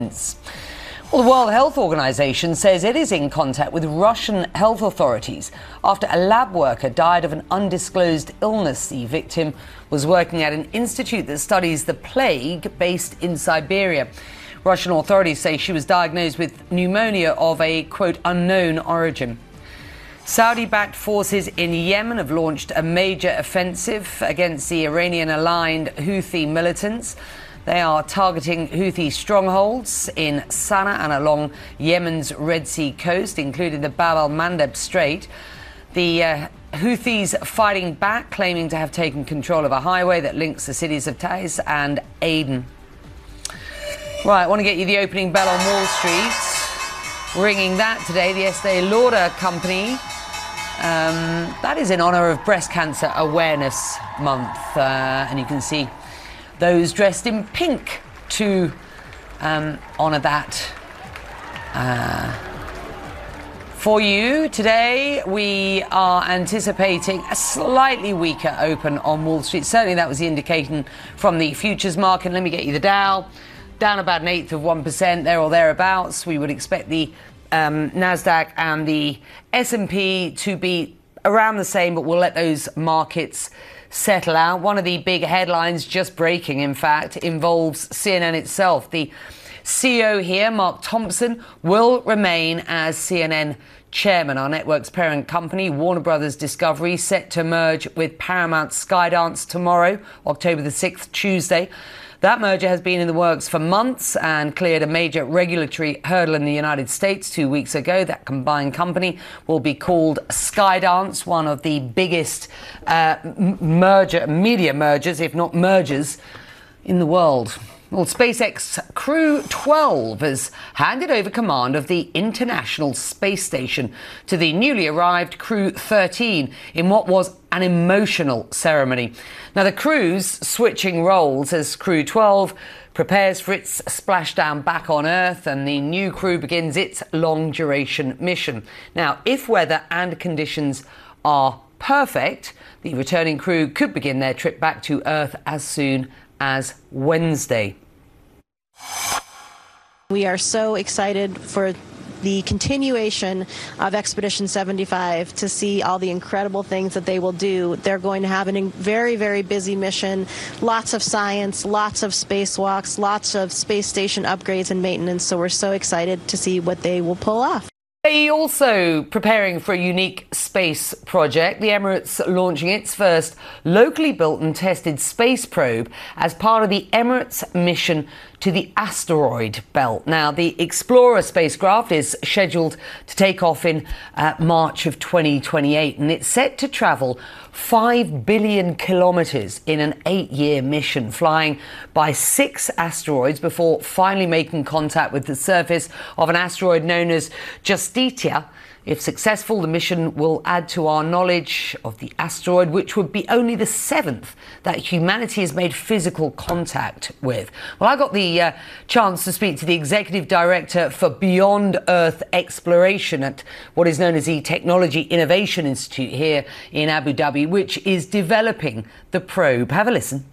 Well, the World Health Organization says it is in contact with Russian health authorities after a lab worker died of an undisclosed illness. The victim was working at an institute that studies the plague based in Siberia. Russian authorities say she was diagnosed with pneumonia of a, quote, unknown origin. Saudi-backed forces in Yemen have launched a major offensive against the Iranian-aligned Houthi militants. They are targeting Houthi strongholds in Sana'a and along Yemen's Red Sea coast, including the Bab al-Mandeb Strait. The Houthis fighting back, claiming to have taken control of a highway that links the cities of Taiz and Aden. Right, I want to get you the opening bell on Wall Street. Ringing that today, the Estee Lauder company. That is in honour of Breast Cancer Awareness Month. And you can see those dressed in pink to honour that. For you today, we are anticipating a slightly weaker open on Wall Street. Certainly that was the indication from the futures market. Let me get you the Dow. Down about 1/8%, there or thereabouts. We would expect the Nasdaq and the S&P to be around the same, but we'll let those markets settle out. One of the big headlines just breaking, in fact, involves CNN itself. The CEO here, Mark Thompson, will remain as CNN chairman. Our network's parent company, Warner Brothers Discovery, set to merge with Paramount Skydance tomorrow, October the 6th, Tuesday. That merger has been in the works for months and cleared a major regulatory hurdle in the United States 2 weeks ago. That combined company will be called Skydance, one of the biggest media mergers, if not mergers, in the world. Well, SpaceX Crew 12 has handed over command of the International Space Station to the newly arrived Crew 13 in what was an emotional ceremony. Now, the crew's switching roles as Crew 12 prepares for its splashdown back on Earth, and the new crew begins its long-duration mission. Now, if weather and conditions are perfect, the returning crew could begin their trip back to Earth as soon as Wednesday. We are so excited for the continuation of Expedition 75 to see all the incredible things that they will do. They're going to have a very, very busy mission, lots of science, lots of spacewalks, lots of space station upgrades and maintenance. So we're so excited to see what they will pull off. Also preparing for a unique space project, the Emirates launching its first locally built and tested space probe as part of the Emirates mission to the asteroid belt. Now, the Explorer spacecraft is scheduled to take off in March of 2028, and it's set to travel 5 billion kilometres in an 8-year mission, flying by 6 asteroids before finally making contact with the surface of an asteroid known as Justitia. If successful, the mission will add to our knowledge of the asteroid, which would be only the 7th that humanity has made physical contact with. Well, I got the chance to speak to the Executive Director for Beyond Earth Exploration at what is known as the Technology Innovation Institute here in Abu Dhabi, which is developing the probe. Have a listen.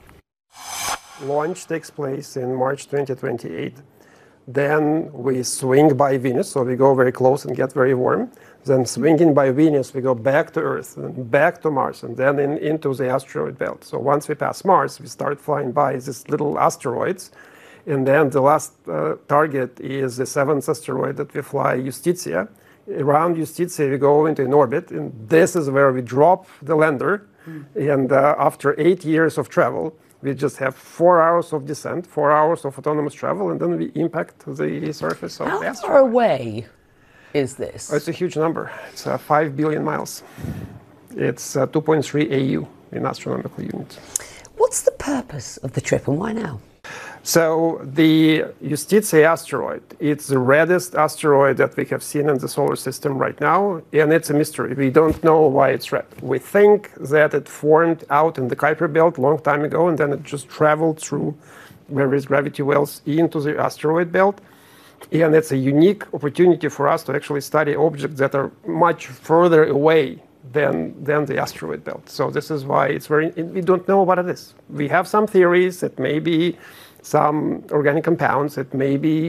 Launch takes place in March 2028. Then we swing by Venus, so we go very close and get very warm. Then swinging by Venus, we go back to Earth, and back to Mars, and then into the asteroid belt. So once we pass Mars, we start flying by these little asteroids. And then the last target is the 7th asteroid that we fly, Justitia. Around Justitia, we go into an orbit, and this is where we drop the lander. And after 8 years of travel, we just have 4 hours of descent, 4 hours of autonomous travel, and then we impact the surface of the asteroid. How far away is this? Oh, it's a huge number. It's 5 billion miles. It's 2.3 AU in astronomical units. What's the purpose of the trip and why now? So the Justitia asteroid, it's the reddest asteroid that we have seen in the solar system right now, and it's a mystery. We don't know why it's red. We think that it formed out in the Kuiper belt a long time ago, and then it just traveled through various gravity wells into the asteroid belt. And it's a unique opportunity for us to actually study objects that are much further away than the asteroid belt. So this is why it's we don't know what it is. We have some theories that maybe some organic compounds that may be